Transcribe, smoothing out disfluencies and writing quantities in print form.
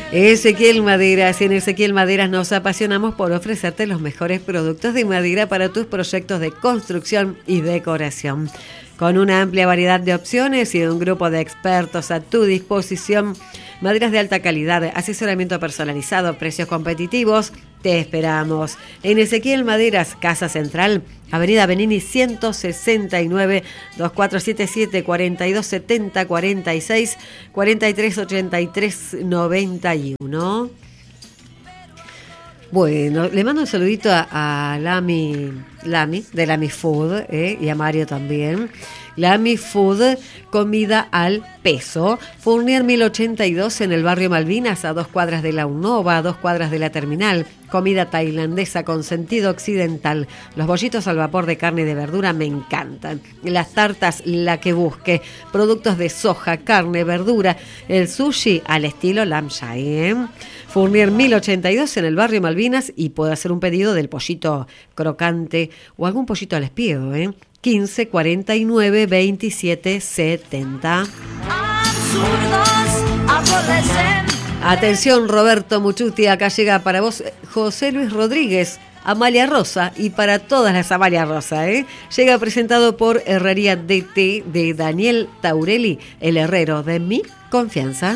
Ezequiel Maderas. En Ezequiel Maderas nos apasionamos por ofrecerte los mejores productos de madera para tus proyectos de construcción y decoración. Con una amplia variedad de opciones y un grupo de expertos a tu disposición, maderas de alta calidad, asesoramiento personalizado, precios competitivos, te esperamos. En Ezequiel Maderas, Casa Central, Avenida Benini 169, 2477 4270 46 43 83 91. Bueno, le mando un saludito a Lami de Lami Food y a Mario también. Lami Food, comida al peso. Fournier 1082 en el barrio Malvinas, a 2 cuadras de la UNOVA, a 2 cuadras de la terminal. Comida tailandesa con sentido occidental. Los bollitos al vapor de carne y de verdura me encantan. Las tartas, la que busque. Productos de soja, carne, verdura. El sushi al estilo Lam Chai. Fournier 1082 en el barrio Malvinas, y puede hacer un pedido del pollito crocante o algún pollito al espiedo, 15 49 27 70. Atención, Roberto Muchuti, acá llega para vos José Luis Rodríguez, Amalia Rosa, y para todas las Amalia Rosa, llega presentado por Herrería DT de Daniel Taurelli, el herrero de mi confianza.